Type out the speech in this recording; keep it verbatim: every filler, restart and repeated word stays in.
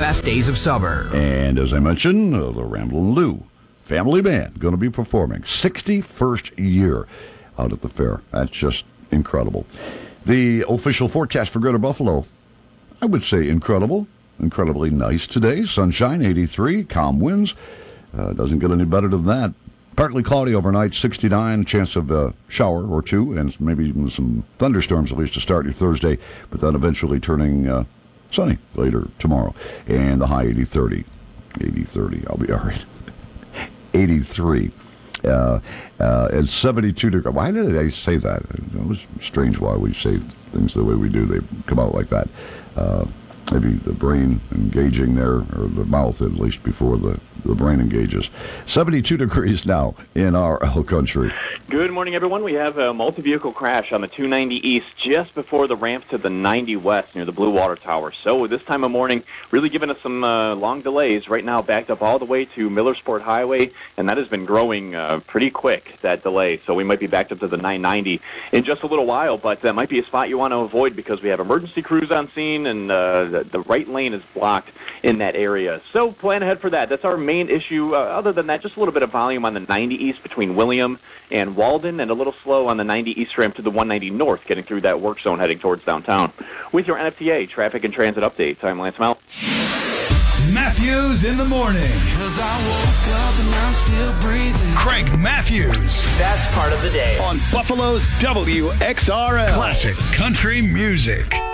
best days of summer. And as I mentioned, uh, the Ramblin' Lou Family Band going to be performing sixty-first year out at the fair. That's just incredible. The official forecast for Greater Buffalo, I would say incredible. Incredibly nice today. Sunshine, eighty-three. Calm winds. Uh, doesn't get any better than that. Partly cloudy overnight, sixty-nine. Chance of a shower or two, and maybe even some thunderstorms at least to start your Thursday, but then eventually turning uh, sunny later tomorrow. And the high eighty thirty. eighty thirty. I'll be all right. eighty-three. Uh, uh, and seventy-two degrees. Why did I say that? It was strange why we say things the way we do. They come out like that. Uh, maybe the brain engaging there, or the mouth at least before the, the brain engages. seventy-two degrees now in our L country. Good morning, everyone. We have a multi-vehicle crash on the two ninety East just before the ramp to the ninety West near the Blue Water Tower. So this time of morning, really giving us some uh, long delays. Right now, backed up all the way to Millersport Highway, and that has been growing uh, pretty quick, that delay. So we might be backed up to the nine ninety in just a little while, but that might be a spot you want to avoid because we have emergency crews on scene, and uh, the, the right lane is blocked in that area. So plan ahead for that. That's our main issue. Uh, other than that, just a little bit of volume on the ninety East between William and Walden, and a little slow on the ninety East ramp to the one ninety North, getting through that work zone heading towards downtown. With your N F T A traffic and transit updates, I'm Lance Mel. Matthews in the morning. 'Cause I woke up and I'm still breathing. Craig Matthews Best part of the day. on Buffalo's W X R L. Classic country music.